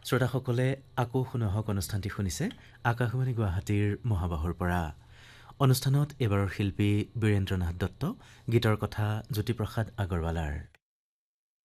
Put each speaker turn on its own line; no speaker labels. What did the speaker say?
শ্ৰোতাসকলে আকৌ শুনক অনুষ্ঠানটি শুনিছে আকাশবাণী গুৱাহাটীৰ মহাবাহুৰ পৰা। অনুষ্ঠানত এইবাৰৰ শিল্পী বীৰেন্দ্ৰনাথ দত্ত, গীতৰ কথা জ্যোতিপ্ৰসাদ আগৰৱালাৰ।